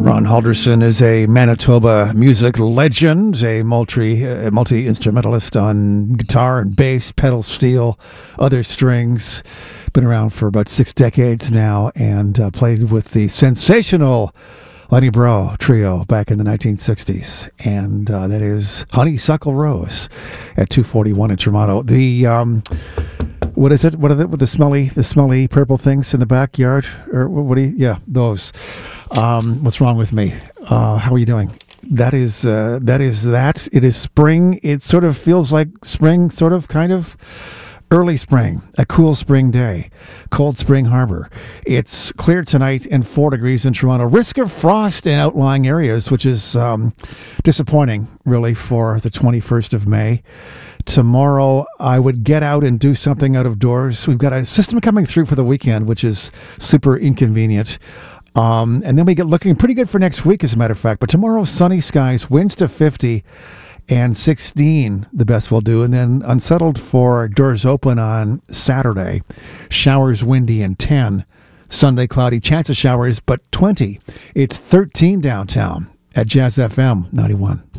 Ron Halderson is a Manitoba music legend, a multi-instrumentalist on guitar and bass, pedal steel, other strings. Been around for about 6 decades now and played with the sensational Lenny Breau trio back in the 1960s. And that is Honeysuckle Rose at 241 in Toronto. The what is it? What are the smelly purple things in the backyard? Or what do you? Yeah, those. What's wrong with me? How are you doing? That is that. It is spring. It sort of feels like spring, sort of, kind of. Early spring, a cool spring day, Cold Spring Harbor. It's clear tonight and 4 degrees in Toronto. Risk of frost in outlying areas, which is disappointing, really, for the 21st of May. Tomorrow, I would get out and do something out of doors. We've got a system coming through for the weekend, which is super inconvenient. And then we get looking pretty good for next week, as a matter of fact. But tomorrow, sunny skies, winds to 50. And 16, the best will do. And then unsettled for doors open on Saturday. Showers windy and 10. Sunday cloudy, chance of showers, but 20. It's 13 downtown at Jazz FM 91.